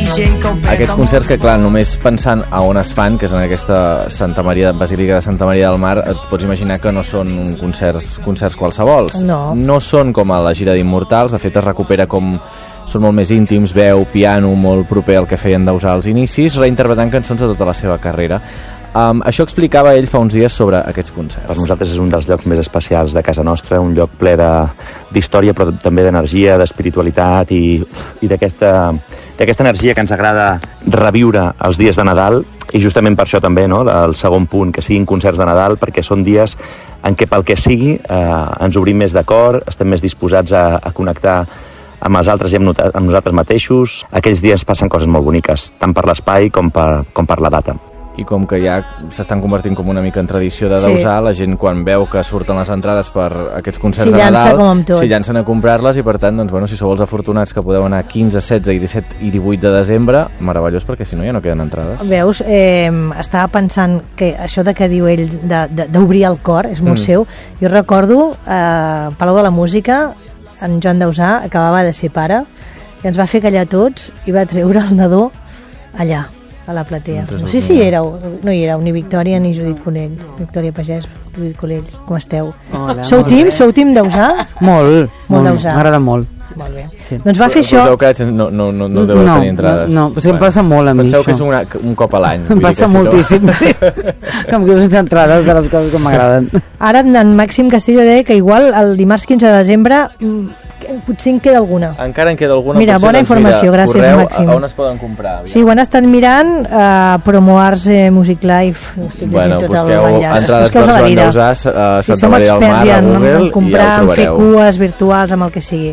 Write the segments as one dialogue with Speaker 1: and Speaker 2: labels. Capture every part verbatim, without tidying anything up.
Speaker 1: Aquests concerts que, clar, només pensant a on es fan, que és en aquesta Santa Maria, Basílica de Santa Maria del Mar, et pots imaginar que no són concerts, concerts qualsevols.
Speaker 2: No.
Speaker 1: No són com a la gira d'Immortals, de fet es recupera com... Són molt més íntims, veu, piano, molt proper al que feien Dausà als inicis, reinterpretant cançons de tota la seva carrera. Um, això explicava ell fa uns dies sobre aquests concerts.
Speaker 3: Per nosaltres és un dels llocs més especials de casa nostra, un lloc ple d'història, però també d'energia, d'espiritualitat i, i d'aquesta energia que ens agrada reviure els dies de Nadal, i justament per això també, no?, el segon punt, que siguin concerts de Nadal, perquè són dies en què pel que sigui eh, ens obrim més de cor, estem més disposats a, a connectar amb els altres i amb, not amb nosaltres mateixos. Aquells dies passen coses molt boniques, tant per l'espai com, per, com per la data.
Speaker 1: I com que ja s'estan convertint com una mica en tradició de Dausà, sí. La gent quan veu que surten les entrades per aquests concerts de Nadal s'hi llancen a comprar-les, i per tant, doncs, bueno, si sou els afortunats que podeu anar quinze, setze, disset i divuit de desembre, meravellós, perquè si no ja no queden entrades.
Speaker 2: Veus, eh, estava pensant que això de que diu ell d'obrir el cor és molt mm. seu. Jo recordo eh, Palau de la Música, en Joan Dausà acabava de ser pare i ens va fer callar tots i va treure el nadó allà a la platea. No sé si hi éreu, no hi éreu, ni Victòria ni Judit Collell. Victòria Pagès, Judit Collell, com esteu?
Speaker 4: Hola,
Speaker 2: sou team? Sou team Dausà?
Speaker 4: Molt,
Speaker 2: molt Dausà.
Speaker 4: M'agrada molt.
Speaker 2: Molt bé.
Speaker 4: Sí.
Speaker 2: Doncs va fer això...
Speaker 1: Us heu quedat, no, no, no, no deveu
Speaker 4: no,
Speaker 1: tenir entrades.
Speaker 4: No, no, però bueno, em passa molt a mi.
Speaker 1: Penseu això. Que és una, un cop a l'any.
Speaker 4: Em passa moltíssim, no... sí. Que em quedo sense entrades de les coses que m'agraden.
Speaker 2: Ara en Màxim Castillo deia que igual el dimarts quinze de desembre potser en queda alguna.
Speaker 1: Encara en queda alguna.
Speaker 2: Mira, bona informació, gràcies,
Speaker 1: correu,
Speaker 2: Màxim.
Speaker 1: A on es poden comprar? Aviam.
Speaker 2: Sí, ho han estat mirant a uh, Promoars eh, Music Live.
Speaker 1: Bueno, busqueu entrades per Joan Dausà a Santa Maria del Mar, a Google,
Speaker 2: en comprar,
Speaker 1: i ja ho trobareu.
Speaker 2: En fer cues virtuals, amb el que sigui.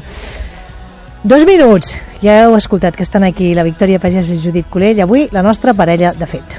Speaker 2: Dos minuts. Ja heu escoltat que estan aquí la Victòria Pagès i Judit Collell, avui la nostra parella de fet.